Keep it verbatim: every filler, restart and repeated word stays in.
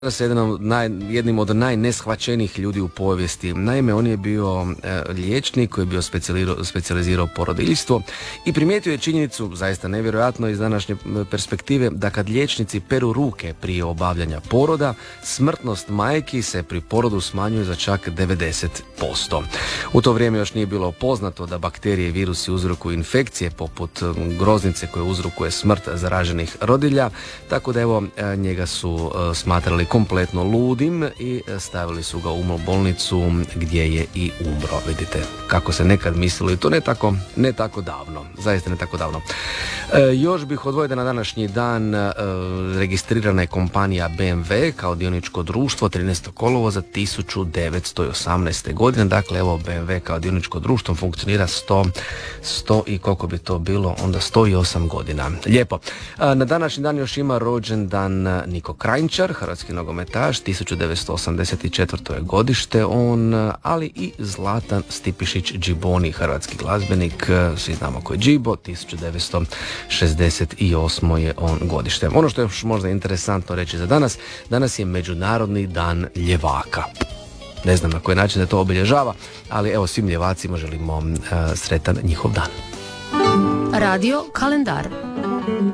s jednom, naj, jednim od najneshvaćenijih ljudi u povijesti. Naime, on je bio e, liječnik koji je bio specijalizirao porodiljstvo i primijetio je činjenicu, zaista nevjerojatno iz današnje perspektive, da kad liječnici peru ruke prije obavljanja poroda, smrtnost majki se pri porodu smanjuje za čak devedeset posto. U to vrijeme još nije bilo poznato da bakterije i virusi uzrokuju infekcije poput groznice koja uzrokuje smrt zaraženih rodilja, tako da evo njega su smatrali kompletno ludim i stavili su ga u bolnicu gdje je i umro. Vidite kako se nekad mislilo i to ne tako, ne tako davno, zaista ne tako davno. E, još bih odvojio da na današnji dan e, registrirana je kompanija B M W kao dioničko društvo trinaestog kolovoza tisuću devetsto osamnaeste. godine. Dakle, evo B M W kao dioničko društvo funkcionira sto, sto i koliko bi to bilo, onda sto osam godina. Lijepo. E, na današnji dan još ima rođendan Niko Kranjčar, hrvatski nogometaš, tisuću devetsto osamdeset četvrto je godište on, ali i Zlatan Stipišić Džiboni, hrvatski glazbenik, svi znamo ko je Džibo, tisuću devetsto šezdeset osmo je on godište. Ono što je još možda interesantno reći za danas, danas je Međunarodni dan ljevaka. Ne znam na koji način da to obilježava, ali evo svim ljevacima želimo uh, sretan njihov dan. Radio kalendar.